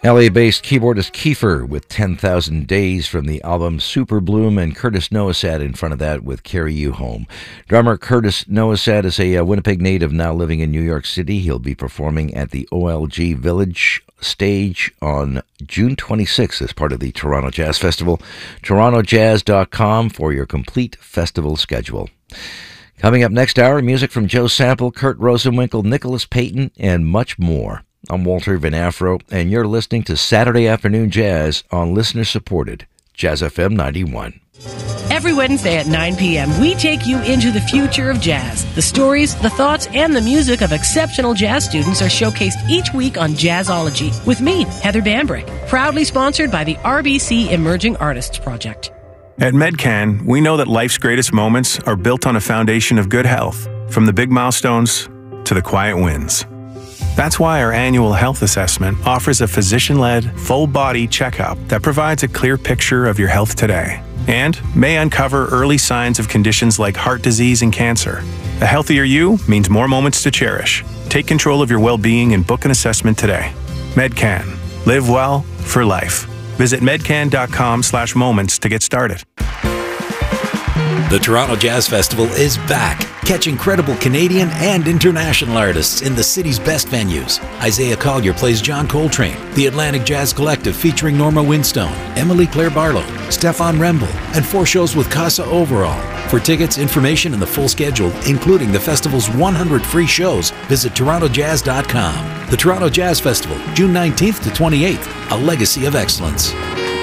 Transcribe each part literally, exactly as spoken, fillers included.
L A-based keyboardist Kiefer with ten thousand Days from the album Super Bloom, and Curtis Nowosad in front of that with Carry You Home. Drummer Curtis Nowosad is a uh, Winnipeg native now living in New York City. He'll be performing at the O L G Village stage on June twenty-sixth as part of the Toronto Jazz Festival. Toronto Jazz dot com for your complete festival schedule. Coming up next hour, music from Joe Sample, Kurt Rosenwinkel, Nicholas Payton, and much more. I'm Walter Van Afro, and you're listening to Saturday Afternoon Jazz on listener-supported Jazz F M ninety-one. Every Wednesday at nine p.m., we take you into the future of jazz. The stories, the thoughts, and the music of exceptional jazz students are showcased each week on Jazzology with me, Heather Bambrick, proudly sponsored by the R B C Emerging Artists Project. At MedCan, we know that life's greatest moments are built on a foundation of good health, from the big milestones to the quiet wins. That's why our annual health assessment offers a physician-led, full-body checkup that provides a clear picture of your health today and may uncover early signs of conditions like heart disease and cancer. A healthier you means more moments to cherish. Take control of your well-being and book an assessment today. MedCan. Live well for life. Visit medcan.com slash moments to get started. The Toronto Jazz Festival is back. Catch incredible Canadian and international artists in the city's best venues. Isaiah Collier plays John Coltrane, the Atlantic Jazz Collective featuring Norma Winstone, Emily Claire Barlow, Stefan Rembel, and four shows with Casa Overall. For tickets, information, and the full schedule, including the festival's one hundred free shows, visit toronto jazz dot com. The Toronto Jazz Festival, June nineteenth to twenty-eighth, a legacy of excellence.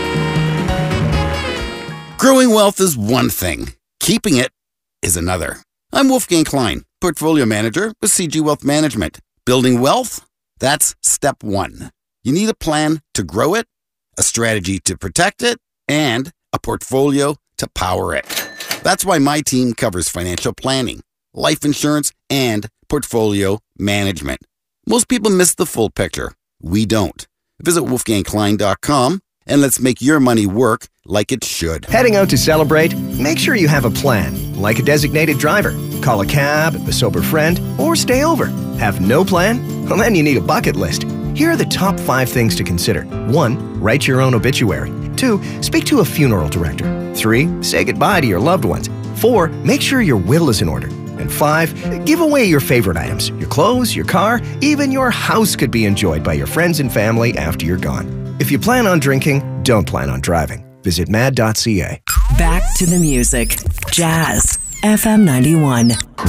Growing wealth is one thing. Keeping it is another. I'm Wolfgang Klein, Portfolio Manager with C G Wealth Management. Building wealth? That's step one. You need a plan to grow it, a strategy to protect it, and a portfolio to power it. That's why my team covers financial planning, life insurance, and portfolio management. Most people miss the full picture. We don't. Visit wolfgang klein dot com and let's make your money work like it should. Heading out to celebrate? Make sure you have a plan, like a designated driver. Call a cab, a sober friend, or stay over. Have no plan? Well, then you need a bucket list. Here are the top five things to consider. One, write your own obituary. Two, speak to a funeral director. Three, say goodbye to your loved ones. Four, make sure your will is in order. And five, give away your favorite items. Your clothes, your car, even your house could be enjoyed by your friends and family after you're gone. If you plan on drinking, don't plan on driving. Visit mad dot c a. Back to the music. Jazz F M ninety-one.